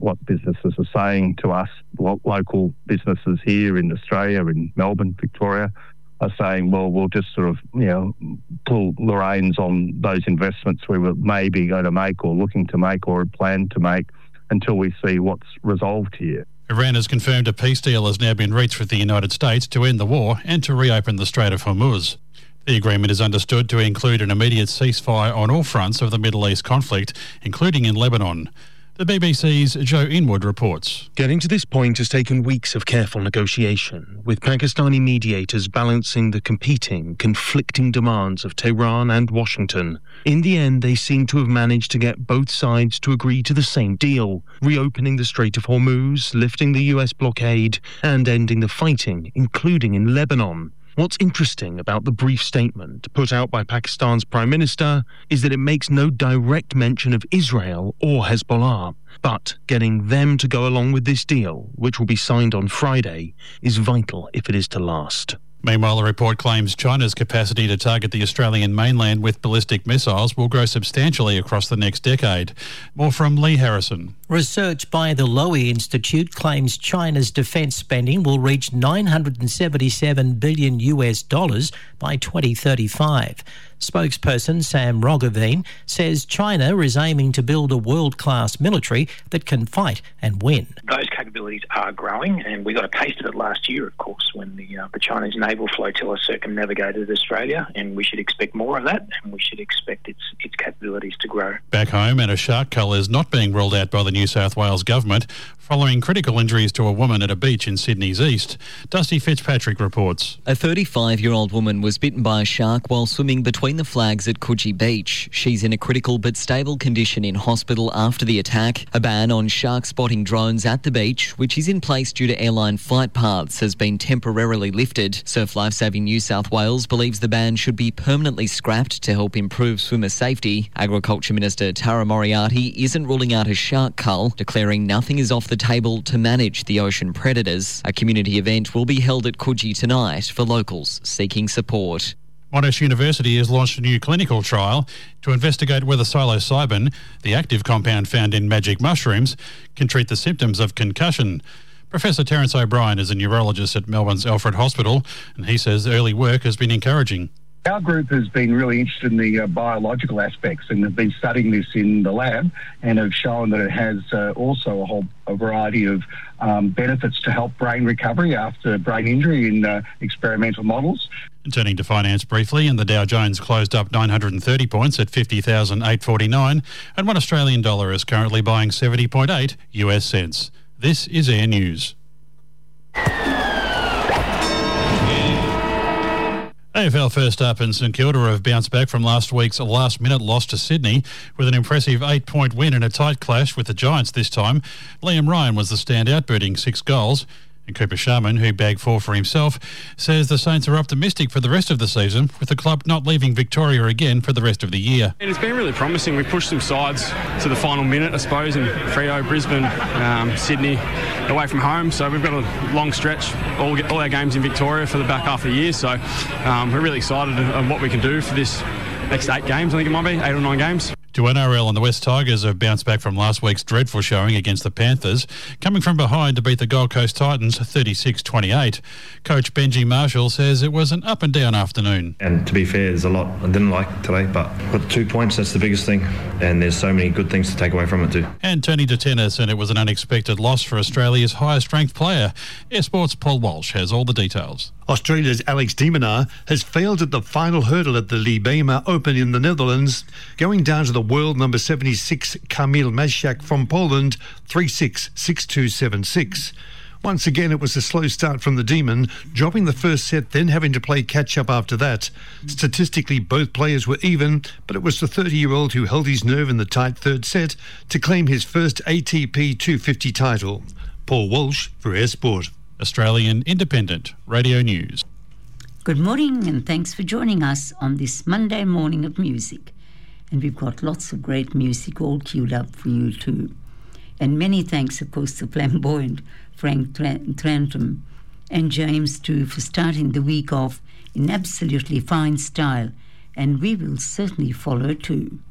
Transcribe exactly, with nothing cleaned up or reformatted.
what businesses are saying to us. Lo- local businesses here in Australia, in Melbourne, Victoria, are saying, well, we'll just sort of, you know, pull the reins on those investments we were maybe going to make or looking to make or plan to make until we see what's resolved here. Iran has confirmed a peace deal has now been reached with the United States to end the war and to reopen the Strait of Hormuz. The agreement is understood to include an immediate ceasefire on all fronts of the Middle East conflict, including in Lebanon. The B B C's Joe Inwood reports. Getting to this point has taken weeks of careful negotiation, with Pakistani mediators balancing the competing, conflicting demands of Tehran and Washington. In the end, they seem to have managed to get both sides to agree to the same deal, reopening the Strait of Hormuz, lifting the U S blockade, and ending the fighting, including in Lebanon. What's interesting about the brief statement put out by Pakistan's Prime Minister is that it makes no direct mention of Israel or Hezbollah. But getting them to go along with this deal, which will be signed on Friday, is vital if it is to last. Meanwhile, the report claims China's capacity to target the Australian mainland with ballistic missiles will grow substantially across the next decade. More from Lee Harrison. Research by the Lowy Institute claims China's defence spending will reach nine hundred seventy-seven billion U S dollars by twenty thirty-five. Spokesperson Sam Roggeveen says China is aiming to build a world-class military that can fight and win. Those capabilities are growing, and we got a taste of it last year, of course, when the, uh, the Chinese naval flotilla circumnavigated Australia, and we should expect more of that, and we should expect its, its capabilities to grow. Back home, and a shark cull is not being ruled out by the New South Wales government following critical injuries to a woman at a beach in Sydney's east. Dusty Fitzpatrick reports. A thirty-five-year-old woman was bitten by a shark while swimming between the flags at Coogee Beach. She's in a critical but stable condition in hospital after the attack. A ban on shark spotting drones at the beach, which is in place due to airline flight paths, has been temporarily lifted. Surf Lifesaving New South Wales believes the ban should be permanently scrapped to help improve swimmer safety. Agriculture Minister Tara Moriarty isn't ruling out a shark cull, declaring nothing is off the table to manage the ocean predators. A community event will be held at Coogee tonight for locals seeking support. Monash University has launched a new clinical trial to investigate whether psilocybin, the active compound found in magic mushrooms, can treat the symptoms of concussion. Professor Terence O'Brien is a neurologist at Melbourne's Alfred Hospital, and he says early work has been encouraging. Our group has been really interested in the uh, biological aspects and have been studying this in the lab and have shown that it has uh, also a whole a variety of um, benefits to help brain recovery after brain injury in uh, experimental models. Turning to finance briefly, and the Dow Jones closed up nine hundred thirty points at fifty thousand eight hundred forty-nine, and one Australian dollar is currently buying seventy point eight U S cents. This is Air News. A F L first up, and St Kilda have bounced back from last week's last-minute loss to Sydney with an impressive eight-point win in a tight clash with the Giants this time. Liam Ryan was the standout, booting six goals. And Cooper Sharman, who bagged four for himself, says the Saints are optimistic for the rest of the season, with the club not leaving Victoria again for the rest of the year. And it's been really promising. We pushed some sides to the final minute, I suppose, in Freo, Brisbane, um, Sydney, away from home. So we've got a long stretch, all, all our games in Victoria for the back half of the year. So um, we're really excited on what we can do for this next eight games, I think it might be, eight or nine games. To N R L, and the West Tigers have bounced back from last week's dreadful showing against the Panthers, coming from behind to beat the Gold Coast Titans thirty-six twenty-eight. Coach Benji Marshall says it was an up-and-down afternoon. And to be fair, there's a lot I didn't like today, but got two points, that's the biggest thing, and there's so many good things to take away from it too. And turning to tennis, and it was an unexpected loss for Australia's highest-ranked player. Air Sports' Paul Walsh has all the details. Australia's Alex de Minaur has failed at the final hurdle at the Libema Open in the Netherlands, going down to the world number seventy-six Kamil Masiak from Poland three six, six two, seven six. Once again, it was a slow start from the Demon, dropping the first set, then having to play catch-up after that. Statistically, both players were even, but it was the thirty-year-old who held his nerve in the tight third set to claim his first A T P two fifty title. Paul Walsh for Air Sport. Australian Independent Radio News. Good morning, and thanks for joining us on this Monday morning of music. And we've got lots of great music all queued up for you too. And many thanks, of course, to flamboyant Frank Trantham and James too for starting the week off in absolutely fine style. And we will certainly follow too.